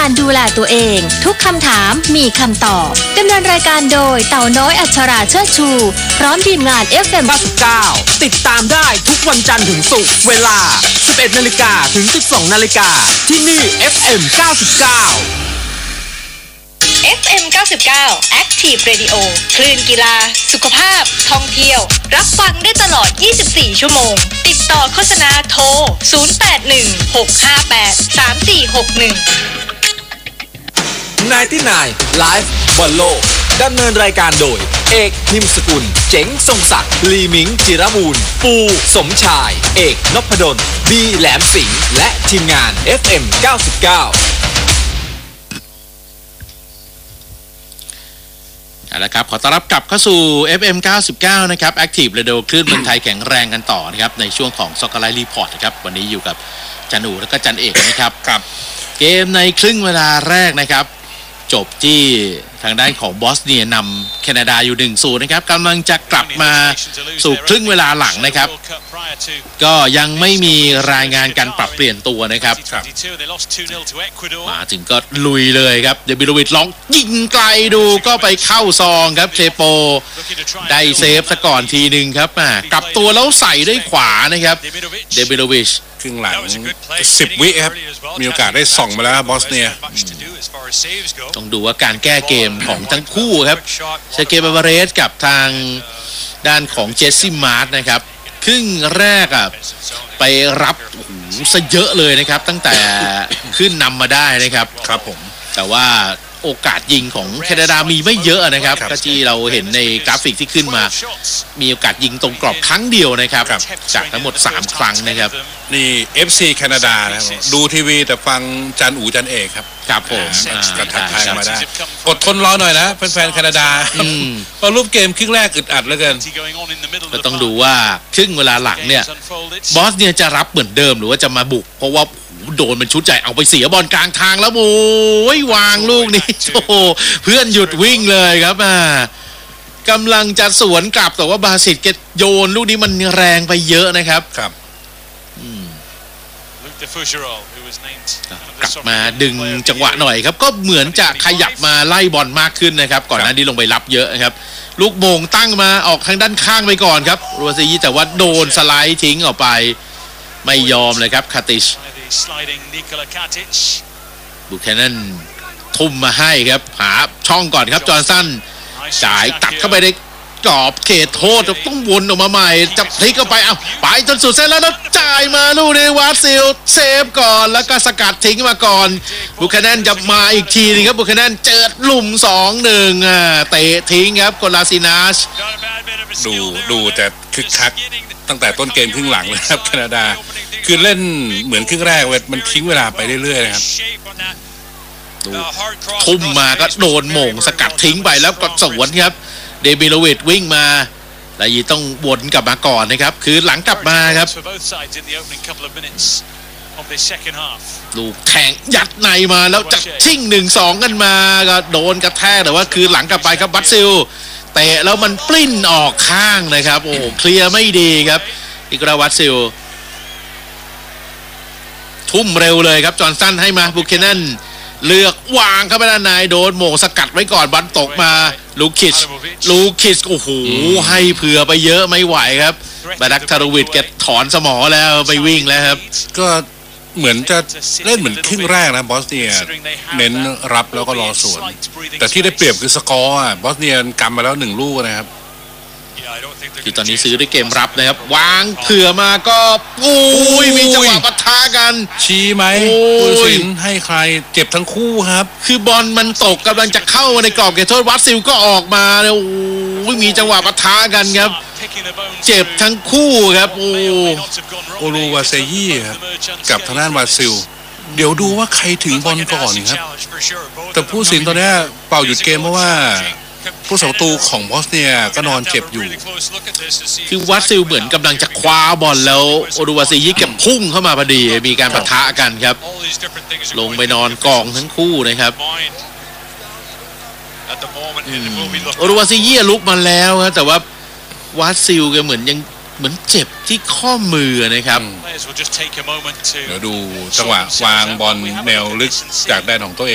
การดูแลตัวเองทุกคำถามมีคำตอบดำเนินรายการโดยเต่าน้อยอัชราเชิดชูพร้อมทีมงาน FM 99ติดตามได้ทุกวันจันทร์ถึงศุกร์เวลา 11 นาฬิกาถึง 12 นาฬิกาที่นี่ FM 99 FM 99 Active Radio คลื่นกีฬาสุขภาพท่องเที่ยวรับฟังได้ตลอด 24 ชั่วโมงติดต่อโฆษณาโทร 0816583461 99 Live บอลโลกดำเนินรายการโดยเอกพิมพ์สกุลเจ๋งทรงศักดิ์ลีมิงจิรมูลปูสมชายเอกนพดลบีแหลมสิงห์และทีมงาน FM 99 เอาละครับขอต้อนรับกลับเข้าสู่ FM 99นะครับ Active Radio คลื่นเมืองไทยแข็งแรงกันต่อนะครับในช่วงของ Soccer Live Report นะครับวันนี้อยู่กับจันอูและก็จันเอกนะครับครับเกมในครึ่งเวลาแรกนะครับจบที่ทางด้านของบอสเนียนำแคนาดาอยู่ 1-0 นะครับกำลังจะกลับมาสู่ครึ่งเวลาหลังนะครับก็ยังไม่มีรายงานการปรับเปลี่ยนตัวนะครับมาถึงก็ลุยเลยครับเดบิโลวิชลองยิงไกลดูก็ไปเข้าซองครับเชโปได้เซฟซะก่อนทีนึงครับกลับตัวแล้วใส่ด้วยขวานะครับเดบิโลวิชครึ่งหลัง10 วิครับมีโอกาสได้ส่องมาแล้วบอสเนียต้องดูว่าการแก้เกมของทั้งคู่ครับเชเกบาบาเรสกับทางด้านของเจสซี่มาร์ตนะครับครึ่งแรกไปรับซะเยอะเลยนะครับตั้งแต่ขึ้นนำมาได้นะครับครับผมแต่ว่าโอกาสยิงของแคนาดามีไม่เยอะนะครับก็ที่เราเห็นในกราฟิกที่ขึ้นมามีโอกาสยิงตรงกรอบครั้งเดียวนะครับจากทั้งหมด3ครั้งนะครับนี่ FC แคนาดานะดูทีวีแต่ฟังจันอูจันเอกครับครับผมกันทักทายมาได้อดทนรอหน่อยนะแฟนๆแคนาดาเพราะรูปเกมครึ่งแรกอึดอัดเหลือเกินก็ต้องดูว่าครึ่งเวลาหลังเนี่ยบอสเนี่ยจะรับเหมือนเดิมหรือว่าจะมาบุกเพราะว่าโดนเป็นชุดใหญ่เอาไปเสียบอลกลางทางแล้วโอ้ยวางลูกนี้โอ้โหเพื่อนหยุดวิ่งเลยครับกำลังจะสวนกลับแต่ว่าบาสิตเกตโยนลูกนี้มันแรงไปเยอะนะครับครับกลับมาดึงจังหวะหน่อยครับก็เหมือนจะขยับมาไล่บอลมากขึ้นนะครับก่อนหน้านี้ลงไปรับเยอะนะครับลูกโมงตั้งมาออกทางด้านข้างไปก่อนครับรัวซีแต่ว่าโดนสไลด์ทิ้งออกไปไม่ยอมเลยครับคาติชบุคแคนนันทุ่มมาให้ครับหาช่องก่อนครับจอห์นสันจ่ายตัดเข้าไปในกรอบเขตโทษต้องวนออกมาใหม่จับพลิกเข้าไปไปจนสุดเส้นแล้วจ่ายมาลูกนี้วาซิลเซฟก่อนแล้วก็สกัดทิ้งมาก่อนบุคแคนนันจะมาอีกทีนึงครับบุคแคนนันเจิดหลุม 2-1 เตะทิ้งครับโกลาซินาชดูแต่คึกคักตั้งแต่ต้นเกมครึ่งหลังเลยครับแคนาดาคือเล่นเหมือนครึ่งแรกมันทิ้งเวลาไปเรื่อยๆนะครับทุ่มมาก็โดนโหม่งสกัดทิ้งไปแล้วก็สวนครับเดบิโลวิชวิ่งมาแล้วยีต้องวนกลับมาก่อนนะครับคือหลังกลับมาครับลูกแทงยัดในมาแล้วจะชิ่ง 1-2 กันมาก็โดนกระแทกแต่ว่าคือหลังกลับไปครับบัตซิลเตะแล้วมันปลิ้นออกข้างนะครับโอ้เคลียร์ไม่ดีครับอิกราวัตซิลทุ่มเร็วเลยครับจอห์นสันให้มาบุคแคนนันเลือกวางเข้าไปด้านในโดนโหม่งสกัดไว้ก่อนบอลตกมาลูคิชโอ้โหให้เผื่อไปเยอะไม่ไหวครับบาดักทารุวิทแกถอนสมอแล้วไปวิ่งแล้วครับก็เหมือนจะเล่นเหมือนครึ่งแรกนะบอสเนียเน้นรับแล้วก็รอสวนแต่ที่ได้เปรียบคือสกอร์บอสเนียกำมาแล้ว1 ลูกนะครับคือตอนนี้ซื้อด้วยเกมรับนะครับวางเผื่อมาก็มีจังหวะปะทะกันชี้ไหมผู้ตัดสินให้ใครเจ็บทั้งคู่ครับคือบอลมันตกกำลังจะเข้ามาในกรอบเขตโทษวัตซิลก็ออกมาแล้วมีจังหวะปะทะกันครับเจ็บทั้งคู่ครับโอลูวาเซยี่ครับกับทางด้านวาซิลเดี๋ยวดูว่าใครถึงบอลก่อนครับแต่ผู้ตัดสินตอนนี้เป่าหยุดเกมเพราะว่าผู้สังตูของบอสเนียก็นอนเจ็บอยู่คือวัตซิลเหมือนกำลังจะคว้าบอลแล้วโอดูวาซียิกับพุ่งเข้ามาพอดีมีการปะทะกันครับลงไปนอนกองทั้งคู่นะครับโอดูวาซียิลุกมาแล้วครับแต่ว่าวัตซิลก็เหมือนเจ็บที่ข้อมือนะครับเดี๋ยวดูจังหวะวางบอลแนวลึกจากแดนของตัวเอง